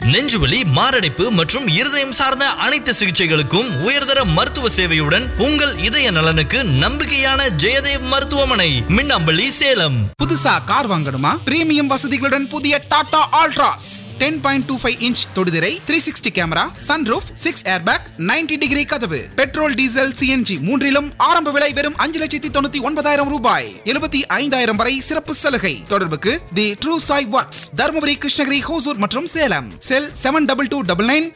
நெஞ்சுவலி, மாரடைப்பு மற்றும் இருதயம் சார்ந்த அனைத்து சிகிச்சைகளுக்கும் உயர்தர மருத்துவ சேவையுடன் உங்கள் இதய நலனுக்கு நம்பிக்கையான ஜெயதேவ் மருத்துவமனை, மின்னம்பள்ளி, சேலம். புதுசா கார் வாங்கணுமா? பிரீமியம் வசதிகளுடன் புதிய Tata Altroz 10.25 inch தொடுதிரை, 360 camera, sunroof, 6 airbag, 90 degree கதவு, பெட்ரோல், டீசல், சிஎன்ஜி மூன்றிலும் ஆரம்ப விலை வெறும் 5,99,000 ரூபாய். 75,000 வரை சிறப்பு சலுகை. தொடர்புக்கு தி ட்ரூ சாய் ஒர்க்ஸ், தர்மபுரி, கிருஷ்ணகிரி, ஹோசூர் மற்றும் சேலம். செல் 7229